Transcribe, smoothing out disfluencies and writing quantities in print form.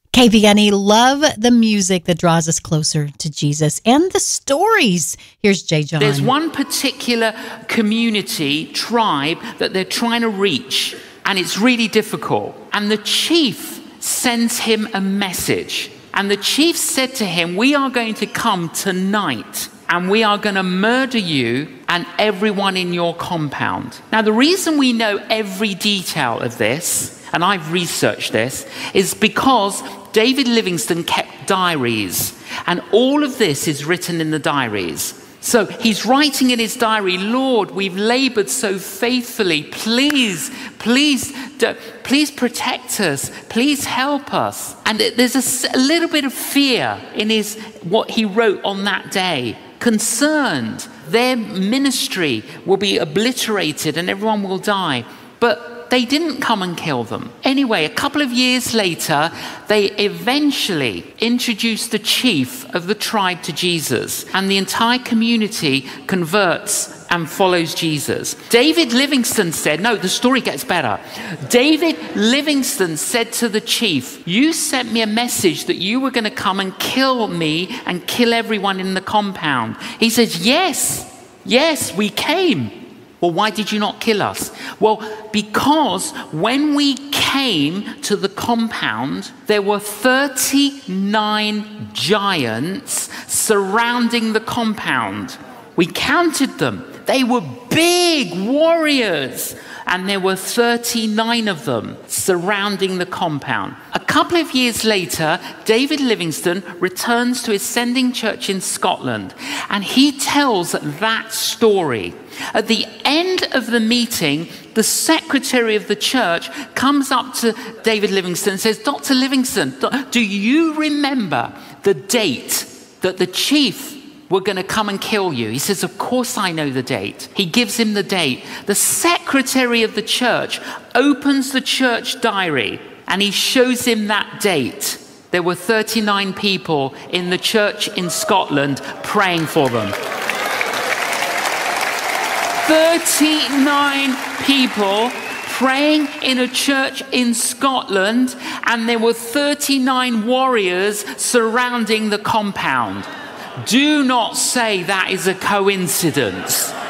KVNE, love the music that draws us closer to Jesus and the stories. Here's Jay John. There's one particular community, tribe, that they're trying to reach, and it's really difficult. And the chief sends him a message. And the chief said to him, "We are going to come tonight, and we are going to murder you and everyone in your compound." Now, the reason we know every detail of this, and I've researched this, is because David Livingstone kept diaries, and all of this is written in the diaries. So he's writing in his diary, "Lord, we've labored so faithfully. Please protect us. Please help us." And there's a little bit of fear in what he wrote on that day. Concerned their ministry will be obliterated and everyone will die. But they didn't come and kill them. Anyway, a couple of years later, they eventually introduced the chief of the tribe to Jesus, and the entire community converts and follows Jesus. David Livingstone said, no, the story gets better. David Livingstone said to the chief, "You sent me a message that you were going to come and kill me and kill everyone in the compound." He says, yes, we came. "Well, why did you not kill us?" "Well, because when we came to the compound, there were 39 giants surrounding the compound. We counted them. They were big warriors, and there were 39 of them surrounding the compound." A couple of years later, David Livingstone returns to his sending church in Scotland, and he tells that story. At the end of the meeting, the secretary of the church comes up to David Livingstone and says, "Dr. Livingstone, do you remember the date that the chief were going to come and kill you?" He says, "Of course I know the date." He gives him the date. The secretary of the church opens the church diary and he shows him that date. There were 39 people in the church in Scotland praying for them. 39 people praying in a church in Scotland, and there were 39 warriors surrounding the compound. Do not say that is a coincidence.